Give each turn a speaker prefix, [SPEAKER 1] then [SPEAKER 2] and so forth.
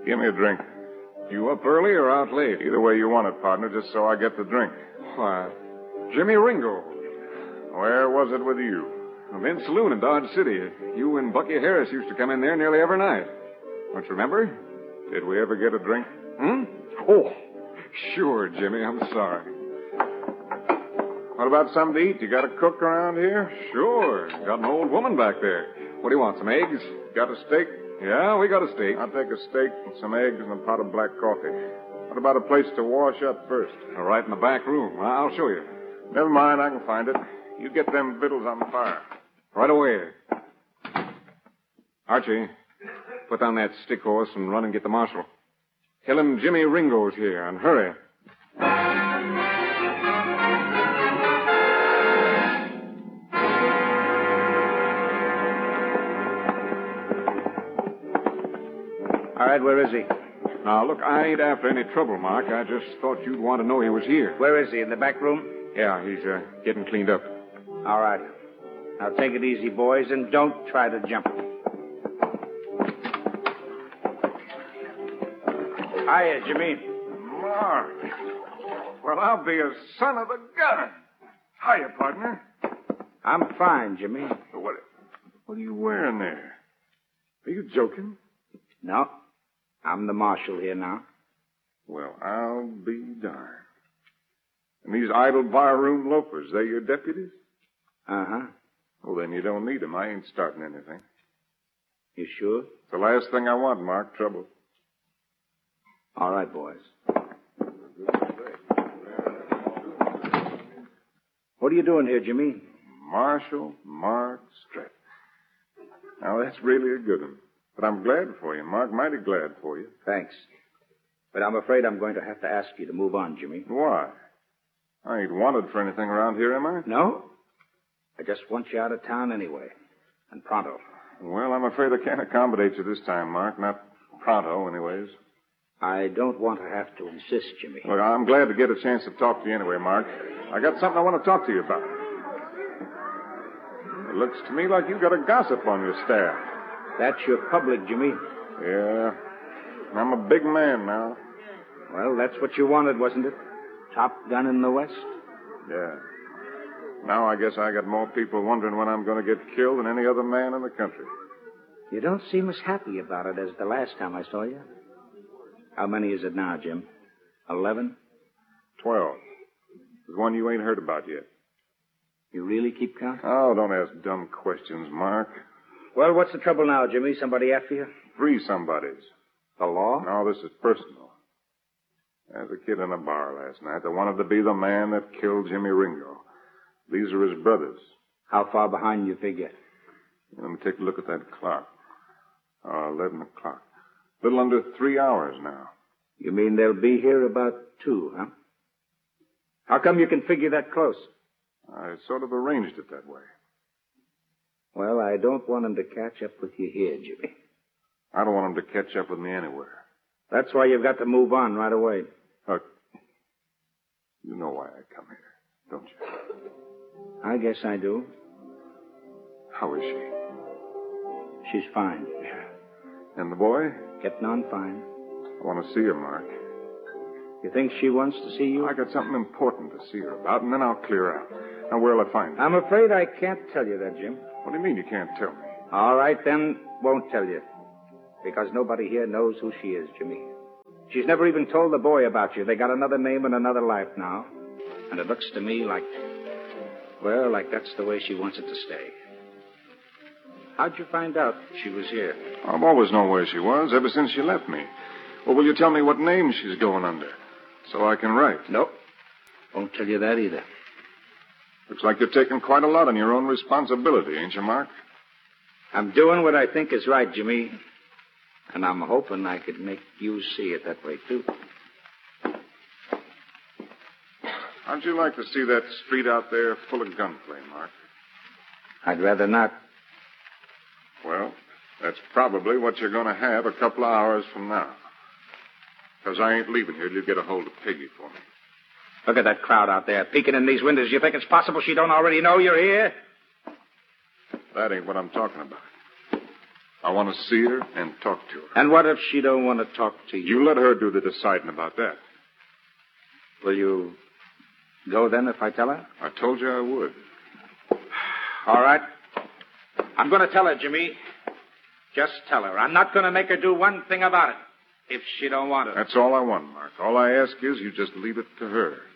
[SPEAKER 1] Give me a drink.
[SPEAKER 2] You up early or out late?
[SPEAKER 1] Either way you want it, partner, just so I get the drink.
[SPEAKER 2] Why, Jimmy Ringo.
[SPEAKER 1] Where was it with you?
[SPEAKER 2] A men's saloon in Dodge City. You and Bucky Harris used to come in there nearly every night. Don't you remember?
[SPEAKER 1] Did we ever get a drink?
[SPEAKER 2] Oh, sure, Jimmy. I'm sorry.
[SPEAKER 1] What about something to eat? You got a cook around here?
[SPEAKER 2] Sure. Got an old woman back there. What do you want, some eggs?
[SPEAKER 1] Got a steak?
[SPEAKER 2] Yeah, we got a steak.
[SPEAKER 1] I'll take a steak and some eggs and a pot of black coffee. What about a place to wash up first?
[SPEAKER 2] Right in the back room. I'll show you.
[SPEAKER 1] Never mind, I can find it. You get them victuals on the fire.
[SPEAKER 2] Right away. Archie, put down that stick horse and run and get the marshal. Tell him Jimmy Ringo's here, and hurry.
[SPEAKER 3] All right, where is he?
[SPEAKER 2] Now, look, I ain't after any trouble, Mark. I just thought you'd want to know he was here.
[SPEAKER 3] Where is he? In the back room?
[SPEAKER 2] Yeah, he's getting cleaned up.
[SPEAKER 3] All right. Now, take it easy, boys, and don't try to jump. Hiya, Jimmy.
[SPEAKER 1] Mark. Well, I'll be a son of a gun. Hiya, partner.
[SPEAKER 3] I'm fine, Jimmy.
[SPEAKER 1] What are you wearing there? Are you joking?
[SPEAKER 3] No. I'm the marshal here now.
[SPEAKER 1] Well, I'll be darned. And these idle barroom loafers, they your deputies?
[SPEAKER 3] Uh-huh.
[SPEAKER 1] Well, then you don't need them. I ain't starting anything.
[SPEAKER 3] You sure?
[SPEAKER 1] It's the last thing I want, Mark, trouble.
[SPEAKER 3] All right, boys. What are you doing here, Jimmy?
[SPEAKER 1] Marshal Mark Stratton. Now, that's really a good one. But I'm glad for you, Mark. Mighty glad for you.
[SPEAKER 3] Thanks. But I'm afraid I'm going to have to ask you to move on, Jimmy.
[SPEAKER 1] Why? I ain't wanted for anything around here, am I?
[SPEAKER 3] No. I just want you out of town anyway. And pronto.
[SPEAKER 1] Well, I'm afraid I can't accommodate you this time, Mark. Not pronto, anyways.
[SPEAKER 3] I don't want to have to insist, Jimmy.
[SPEAKER 1] Look, I'm glad to get a chance to talk to you anyway, Mark. I got something I want to talk to you about. It looks to me like you've got a gossip on your staff.
[SPEAKER 3] That's your public, Jimmy.
[SPEAKER 1] Yeah. I'm a big man now.
[SPEAKER 3] Well, that's what you wanted, wasn't it? Top gun in the West?
[SPEAKER 1] Yeah. Now I guess I got more people wondering when I'm going to get killed than any other man in the country.
[SPEAKER 3] You don't seem as happy about it as the last time I saw you. How many is it now, Jim? 11?
[SPEAKER 1] 12. There's one you ain't heard about yet.
[SPEAKER 3] You really keep count?
[SPEAKER 1] Oh, don't ask dumb questions, Mark.
[SPEAKER 3] Well, what's the trouble now, Jimmy? Somebody after you?
[SPEAKER 1] 3 somebodies.
[SPEAKER 3] The law?
[SPEAKER 1] No, this is personal. There's a kid in a bar last night that wanted to be the man that killed Jimmy Ringo. These are his brothers.
[SPEAKER 3] How far behind you figure?
[SPEAKER 1] Let me take a look at that clock. 11 o'clock. A little under 3 hours now.
[SPEAKER 3] You mean they'll be here about 2, huh? How come you can figure that close?
[SPEAKER 1] I sort of arranged it that way.
[SPEAKER 3] Well, I don't want them to catch up with you here, Jimmy.
[SPEAKER 1] I don't want them to catch up with me anywhere.
[SPEAKER 3] That's why you've got to move on right away.
[SPEAKER 1] Look, you know why I come here, don't you?
[SPEAKER 3] I guess I do.
[SPEAKER 1] How is she?
[SPEAKER 3] She's fine.
[SPEAKER 1] Yeah. And the boy?
[SPEAKER 3] Getting on fine.
[SPEAKER 1] I want to see her, Mark.
[SPEAKER 3] You think she wants to see you?
[SPEAKER 1] I got something important to see her about, and then I'll clear out. Now, where'll I find her?
[SPEAKER 3] I'm afraid I can't tell you that, Jim.
[SPEAKER 1] What do you mean you can't tell me?
[SPEAKER 3] All right, then, won't tell you. Because nobody here knows who she is, Jimmy. She's never even told the boy about you. They got another name and another life now. And it looks to me like, well, like that's the way she wants it to stay. How'd you find out she was here?
[SPEAKER 1] I've always known where she was, ever since she left me. Well, will you tell me what name she's going under? So I can write.
[SPEAKER 3] Nope. Won't tell you that either.
[SPEAKER 1] Looks like you're taking quite a lot on your own responsibility, ain't you, Mark?
[SPEAKER 3] I'm doing what I think is right, Jimmy. And I'm hoping I could make you see it that way, too.
[SPEAKER 1] How'd you like to see that street out there full of gunplay, Mark?
[SPEAKER 3] I'd rather not.
[SPEAKER 1] Well, that's probably what you're going to have a couple of hours from now. Because I ain't leaving here till you get a hold of Peggy for me.
[SPEAKER 3] Look at that crowd out there, peeking in these windows. You think it's possible she don't already know you're here?
[SPEAKER 1] That ain't what I'm talking about. I want to see her and talk to her.
[SPEAKER 3] And what if she don't want to talk to you?
[SPEAKER 1] You let her do the deciding about that.
[SPEAKER 3] Will you go then if I tell her?
[SPEAKER 1] I told you I would.
[SPEAKER 3] All right. I'm going to tell her, Jimmy. Just tell her. I'm not going to make her do one thing about it if she don't want it.
[SPEAKER 1] That's all I want, Mark. All I ask is you just leave it to her.